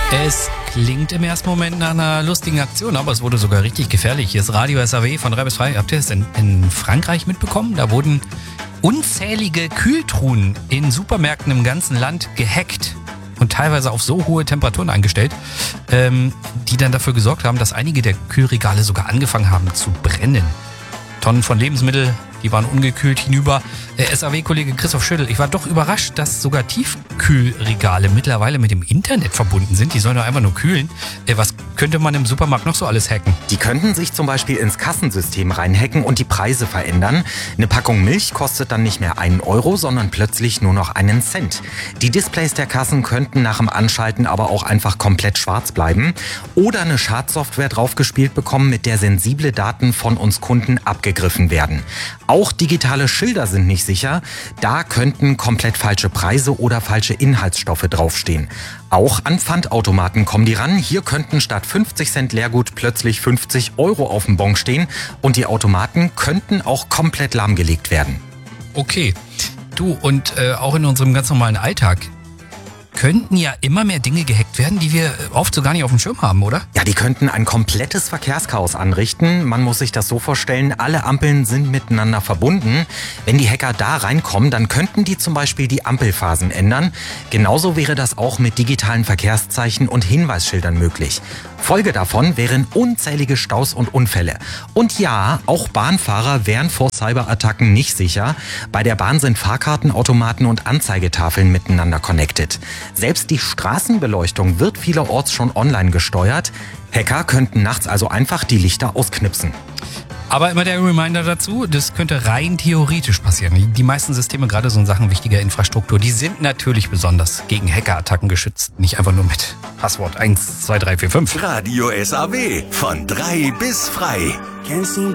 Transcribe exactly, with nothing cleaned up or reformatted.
Es klingt im ersten Moment nach einer lustigen Aktion, aber es wurde sogar richtig gefährlich. Hier ist Radio S A W von drei bis frei. Habt ihr es in, in Frankreich mitbekommen? Da wurden unzählige Kühltruhen in Supermärkten im ganzen Land gehackt und teilweise auf so hohe Temperaturen eingestellt, ähm, die dann dafür gesorgt haben, dass einige der Kühlregale sogar angefangen haben zu brennen. Tonnen von Lebensmitteln, die waren ungekühlt hinüber. Der S A W-Kollege Christoph Schüttel, ich war doch überrascht, dass sogar Tiefkühlregale mittlerweile mit dem Internet verbunden sind. Die sollen doch einfach nur kühlen. Was könnte man im Supermarkt noch so alles hacken? Die könnten sich zum Beispiel ins Kassensystem reinhacken und die Preise verändern. Eine Packung Milch kostet dann nicht mehr einen Euro, sondern plötzlich nur noch einen Cent. Die Displays der Kassen könnten nach dem Anschalten aber auch einfach komplett schwarz bleiben. Oder eine Schadsoftware draufgespielt bekommen, mit der sensible Daten von uns Kunden abgegriffen werden. Auch digitale Schilder sind nicht sicher. Da könnten komplett falsche Preise oder falsche Inhaltsstoffe draufstehen. Auch an Pfandautomaten kommen die ran. Hier könnten statt fünfzig Cent Leergut plötzlich fünfzig Euro auf dem Bon stehen. Und die Automaten könnten auch komplett lahmgelegt werden. Okay. Du, und äh, auch in unserem ganz normalen Alltag könnten ja immer mehr Dinge gehackt werden, die wir oft so gar nicht auf dem Schirm haben, oder? Ja, die könnten ein komplettes Verkehrschaos anrichten. Man muss sich das so vorstellen, alle Ampeln sind miteinander verbunden. Wenn die Hacker da reinkommen, dann könnten die zum Beispiel die Ampelphasen ändern. Genauso wäre das auch mit digitalen Verkehrszeichen und Hinweisschildern möglich. Folge davon wären unzählige Staus und Unfälle. Und ja, auch Bahnfahrer wären vor Cyberattacken nicht sicher. Bei der Bahn sind Fahrkartenautomaten und Anzeigetafeln miteinander connected. Selbst die Straßenbeleuchtung wird vielerorts schon online gesteuert. Hacker könnten nachts also einfach die Lichter ausknipsen. Aber immer der Reminder dazu, das könnte rein theoretisch passieren. Die meisten Systeme, gerade so in Sachen wichtiger Infrastruktur, die sind natürlich besonders gegen Hackerattacken geschützt. Nicht einfach nur mit Passwort eins, zwei, drei, vier, fünf. Radio S A W von drei bis frei.